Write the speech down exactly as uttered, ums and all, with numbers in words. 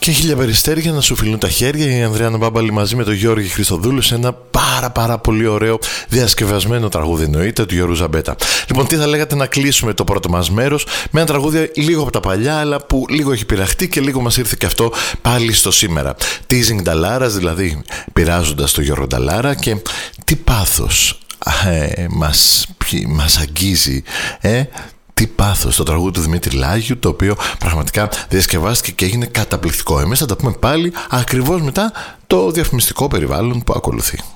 Και χίλια περιστέρια να σου φιλούν τα χέρια, η Ανδριάννα Μπάμπαλη μαζί με τον Γιώργη Χριστοδούλου σε ένα πάρα πάρα πολύ ωραίο διασκευασμένο τραγούδι, εννοείται, του Γιώργου Ζαμπέτα. Λοιπόν, τι θα λέγατε να κλείσουμε το πρώτο μας μέρος με ένα τραγούδι λίγο από τα παλιά, αλλά που λίγο έχει πειραχτεί και λίγο μας ήρθε και αυτό πάλι στο σήμερα. Teasing Νταλάρας, δηλαδή πειράζοντας τον Γιώργο Νταλάρα, και τι πάθος ε, μας, μας αγγίζει, ε, τι πάθος, το τραγούδι του Δημήτρη Λάγιου, το οποίο πραγματικά διασκευάστηκε και έγινε καταπληκτικό. Εμείς θα τα πούμε πάλι ακριβώς μετά το διαφημιστικό περιβάλλον που ακολουθεί.